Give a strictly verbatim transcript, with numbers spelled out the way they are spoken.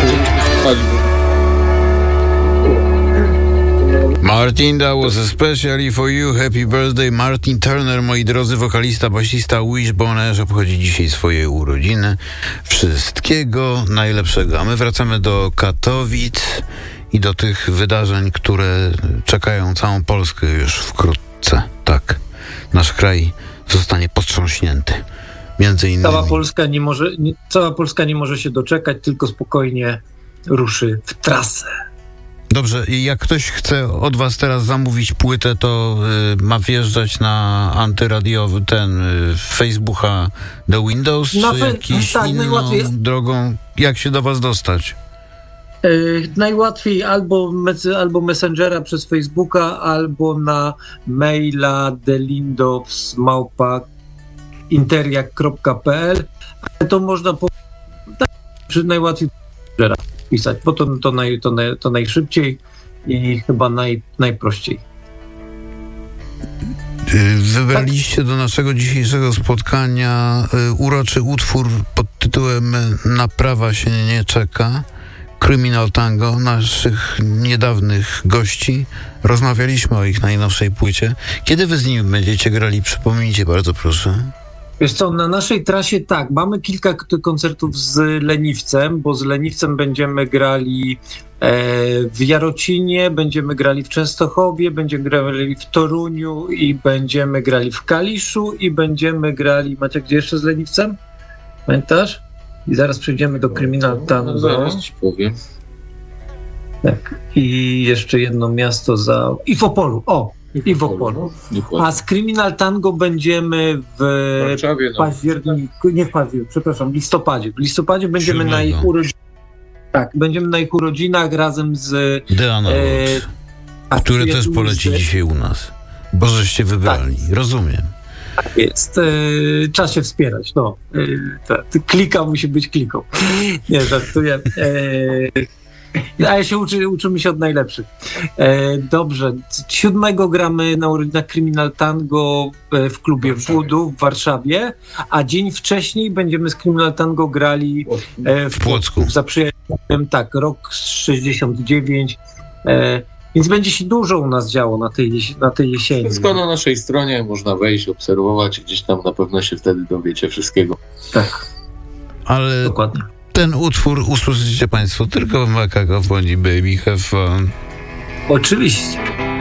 Martin, that was especially for you. Happy birthday, Martin Turner, moi drodzy, wokalista, basista Wishbone, że obchodzi dzisiaj swoje urodziny. Wszystkiego najlepszego. A my wracamy do Katowic i do tych wydarzeń, które czekają całą Polskę już wkrótce. Tak, nasz kraj zostanie potrząśnięty. Między innymi. Cała Polska nie może, nie, cała Polska nie może się doczekać, tylko spokojnie ruszy w trasę. Dobrze, i jak ktoś chce od was teraz zamówić płytę, to y, ma wjeżdżać na antyradiowy ten y, Facebooka The Windows, na czy fe- jakąś tak, inną najłatwiej. drogą? Jak się do was dostać? Yy, najłatwiej albo, mes- albo Messengera przez Facebooka, albo na maila delindows małpa interiak kropka p l, ale to można po... tak, najłatwiej pisać, bo to, to, naj, to, naj, to najszybciej i chyba naj, najprościej. Wybraliście tak do naszego dzisiejszego spotkania uroczy utwór pod tytułem Naprawa się nie czeka, Criminal Tango, naszych niedawnych gości. Rozmawialiśmy o ich najnowszej płycie. Kiedy wy z nimi będziecie grali? Przypomnijcie bardzo, proszę. Wiesz co, na naszej trasie tak, mamy kilka k- koncertów z Leniwcem, bo z Leniwcem będziemy grali e, w Jarocinie, będziemy grali w Częstochowie, będziemy grali w Toruniu i będziemy grali w Kaliszu i będziemy grali, Macie gdzie jeszcze z Leniwcem? Pamiętasz? I zaraz przejdziemy do Criminal Tango. No, zaraz ci powiem. Tak. I jeszcze jedno miasto za... I w Opolu, o! I w Opolu. A z Criminal Tango będziemy w Warszawie, no. październiku, nie w październiku, przepraszam, w listopadzie. W listopadzie będziemy Siódmego. na ich urodzinach. Tak, będziemy na ich urodzinach razem z... The Analogs, e, które też przyjaciółmi poleci z- dzisiaj u nas. Bo żeście wybrali. Rozumiem. Tak jest. E, czas się wspierać. No, e, ta, ta klika musi być kliką. Nie, żartuję. E, a ja się uczy, uczymy się od najlepszych. E, dobrze. Siódmego gramy na urodzinach Criminal Tango e, w klubie Voodoo w Warszawie, a dzień wcześniej będziemy z Criminal Tango grali e, w, W Płocku. Za przyjaciółem, tak, rok sześćdziesiąt dziewięć. E, więc będzie się dużo u nas działo na tej, jeś- na tej jesieni. Wszystko na naszej stronie, można wejść, obserwować, gdzieś tam na pewno się wtedy dowiecie wszystkiego. Tak, Ale dokładnie. ten utwór usłyszycie państwo tylko w Makakofonii Baby Have Fun. Oczywiście.